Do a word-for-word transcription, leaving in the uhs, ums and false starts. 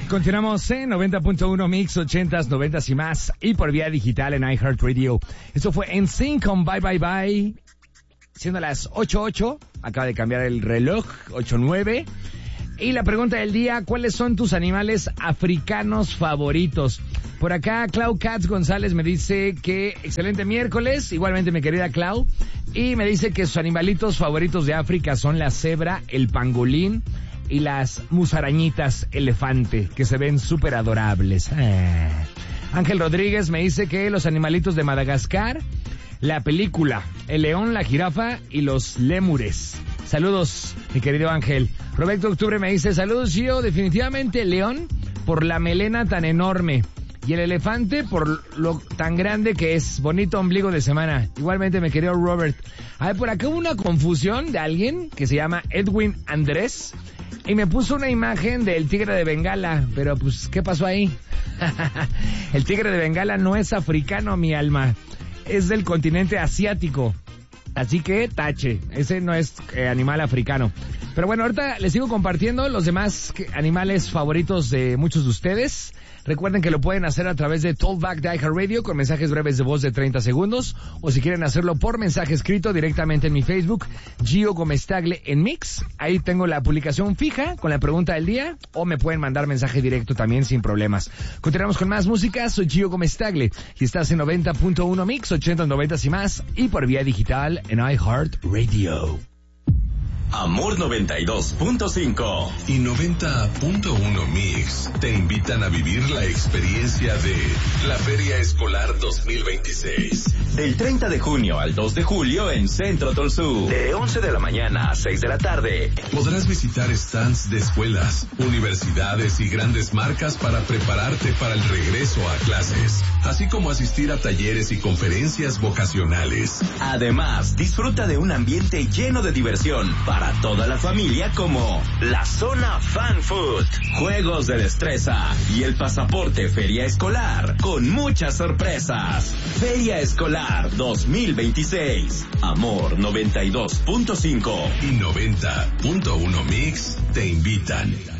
Continuamos en noventa punto uno Mix, ochentas, noventas y más, y por vía digital en iHeartRadio. Esto fue N Sync con Bye Bye Bye, siendo las ocho ocho, acaba de cambiar el reloj, ocho nueve. Y la pregunta del día, ¿cuáles son tus animales africanos favoritos? Por acá, Clau Katz González me dice que excelente miércoles, igualmente mi querida Clau, y me dice que sus animalitos favoritos de África son la cebra, el pangolín y las musarañitas elefante, que se ven súper adorables. Eh. Ángel Rodríguez me dice que los animalitos de Madagascar, la película, el león, la jirafa y los lémures. Saludos, mi querido Ángel. Roberto Octubre me dice, saludos, Gio, definitivamente el león por la melena tan enorme y el elefante por lo tan grande que es. Bonito ombligo de semana. Igualmente, mi querido Robert. A ver, por acá hubo una confusión de alguien que se llama Edwin Andrés y me puso una imagen del tigre de Bengala, pero pues, ¿qué pasó ahí? El tigre de Bengala no es africano, mi alma. Es del continente asiático. Así que, tache, ese no es eh, animal africano. Pero bueno, ahorita les sigo compartiendo los demás animales favoritos de muchos de ustedes. Recuerden que lo pueden hacer a través de Talkback de iHeartRadio con mensajes breves de voz de treinta segundos. O si quieren hacerlo por mensaje escrito directamente en mi Facebook, Gio Gómez Tagle en Mix. Ahí tengo la publicación fija con la pregunta del día. O me pueden mandar mensaje directo también sin problemas. Continuamos con más música. Soy Gio Gómez Tagle y estás en noventa punto uno Mix, ochenta, noventa y más. Y por vía digital en iHeartRadio. Amor noventa y dos punto cinco y noventa punto uno Mix te invitan a vivir la experiencia de la Feria Escolar dos mil veintiséis. Del treinta de junio al dos de julio en Centro Tolsú. De once de la mañana a seis de la tarde. Podrás visitar stands de escuelas, universidades y grandes marcas para prepararte para el regreso a clases, así como asistir a talleres y conferencias vocacionales. Además, disfruta de un ambiente lleno de diversión para toda la familia, como la zona Fan Food, juegos de destreza y el pasaporte Feria Escolar con muchas sorpresas. Feria Escolar dos mil veintiséis. Amor noventa y dos punto cinco y noventa punto uno Mix te invitan.